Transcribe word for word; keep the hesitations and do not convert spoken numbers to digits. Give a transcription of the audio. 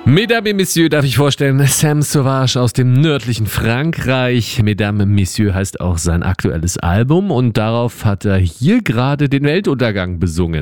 Mesdames et Messieurs, darf ich vorstellen, Sam Sauvage aus dem nördlichen Frankreich. Mesdames et Messieurs heißt auch sein aktuelles Album und darauf hat er hier gerade den Weltuntergang besungen.